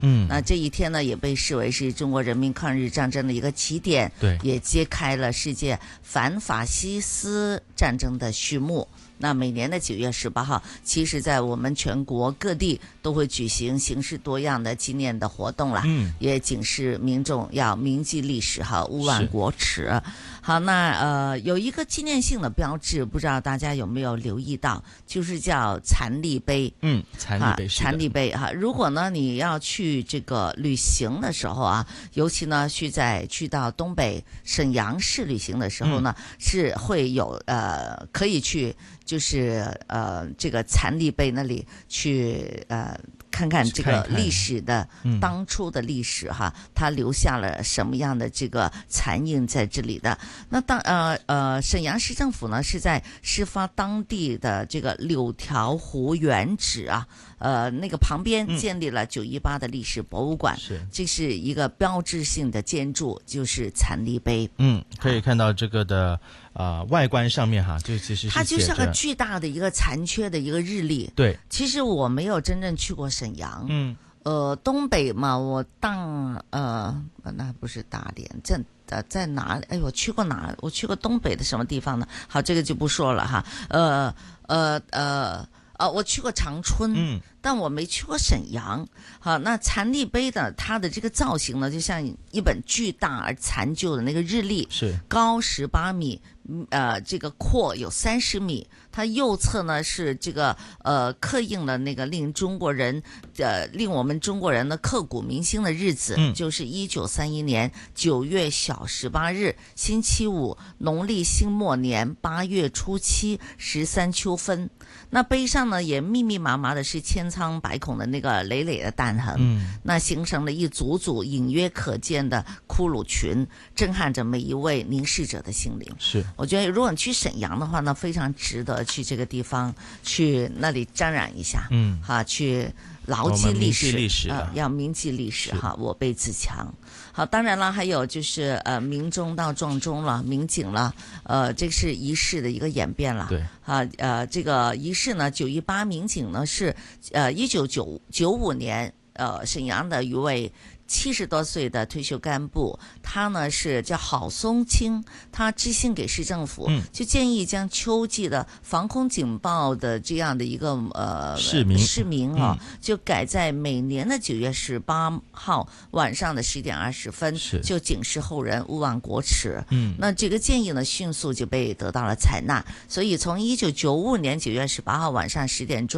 那这一天呢，也被视为是中国人民抗日战争的一个起点， 对， 也揭开了世界反法西斯战争的序幕。那每年的9月18号，其实在我们全国各地都会举行形式多样的纪念的活动啦，也警示民众要铭记历史哈，勿忘国耻。好，那有一个纪念性的标志，不知道大家有没有留意到，就是叫残历碑。 残历碑， 残历碑哈。如果呢你要去这个旅行的时候啊，尤其呢去到东北沈阳市旅行的时候呢，是会有可以去就是这个残历碑那里去看看这个历史的当初的历史哈，它留下了什么样的这个残印在这里的。那沈阳市政府呢是在事发当地的这个柳条湖原址啊，那个旁边建立了918的历史博物馆，这是一个标志性的建筑，就是残历碑。 可以看到这个的外观上面哈，就其实是它就是个巨大的一个残缺的一个日历。 对， 其实我没有真正去过沈阳，东北嘛，我那不是大连，在哪里？哎，我去过哪？我去过东北的什么地方呢？好，这个就不说了哈。我去过长春，但我没去过沈阳。好，那残历碑的它的这个造型呢，就像一本巨大而残旧的那个日历， 是高18米，这个阔有30米。它右侧呢是这个刻印了那个令我们中国人的刻骨铭心的日子，就是1931年9月小18日，星期五，农历辛末年8月初7，13秋分。那碑上呢也密密麻麻的是千疮百孔的那个累累的弹痕，那形成了一组组隐约可见的骷髅群，震撼着每一位凝视者的心灵。 是， 我觉得如果你去沈阳的话呢，非常值得去这个地方去那里沾染一下，去牢记历史，要铭记历史哈，我辈自强。好，当然了，还有就是明中到壮中了，民警了，这是仪式的一个演变了。 对这个仪式呢，918民警呢是1995年沈阳的一位70多岁的退休干部，他呢是叫郝松青，他致信给市政府，就建议将秋季的防空警报的这样的一个市民就改在每年的9月18号晚上的10点20分，就警示后人勿忘国耻。那这个建议呢迅速就被得到了采纳，所以从1995年9月18号晚上10点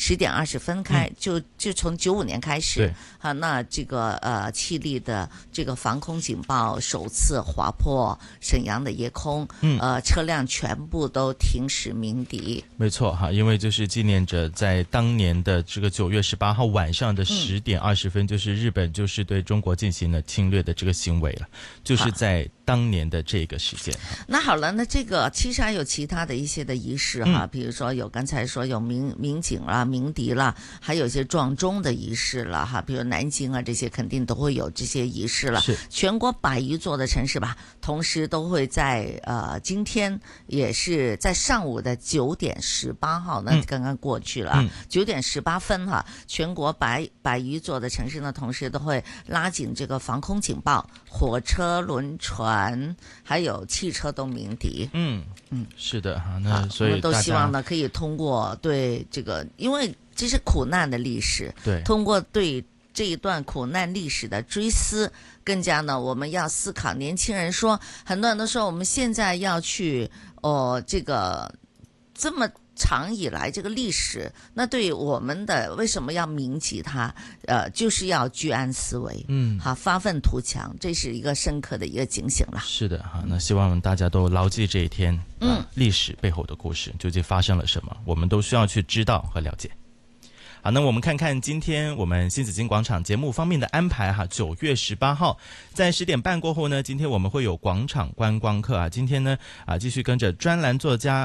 20分开，就从95年开始，那这个气力的这个防空警报首次划破沈阳的夜空，车辆全部都停驶鸣笛。 没错哈，因为就是纪念着在当年的这个9月18号晚上的10点20分，就是日本就是对中国进行了侵略的这个行为了，就是在当年的这个时间。 那好了，那这个其实还有其他的一些的仪式哈，比如说有刚才说有鸣警啦、鸣笛啦，还有一些撞钟的仪式了哈，比如南京啊这些肯定都会有这些仪式了。全国100余座的城市吧，同时都会在今天也是在上午的9点18号，那刚刚过去了，9点18分哈，全国100余座的城市呢，同时都会拉紧这个防空警报，火车、轮船还有汽车都鸣笛。 是的哈，那所以我们都希望呢可以通过对这个，因为这是苦难的历史， 对， 通过对这一段苦难历史的追思，更加呢我们要思考。年轻人说，很多人都说我们现在要去这个这么长以来这个历史，那对我们的为什么要铭记它？就是要居安思危，发愤图强，这是一个深刻的一个警醒了。 是的哈，那希望大家都牢记这一天，历史背后的故事究竟发生了什么，我们都需要去知道和了解。好，那我们看看今天我们新紫荆广场节目方面的安排哈。9月18号在10点半过后呢，今天我们会有广场观光课啊。今天呢继续跟着专栏作家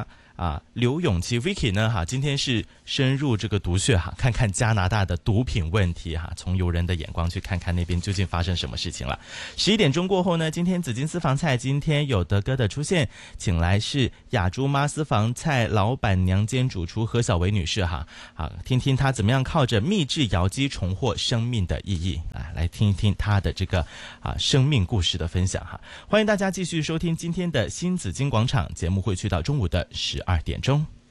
刘永琪 Vicky 呢今天是深入这个毒穴看看加拿大的毒品问题从游人的眼光去看看那边究竟发生什么事情了。11点钟过后呢，今天紫金私房菜今天有德哥的出现，请来是雅珠妈私房菜老板娘兼主厨何小维女士听听她怎么样靠着秘制窑鸡重获生命的意义来听一听她的这个生命故事的分享欢迎大家继续收听今天的新紫金广场节目，会去到中午的12点钟。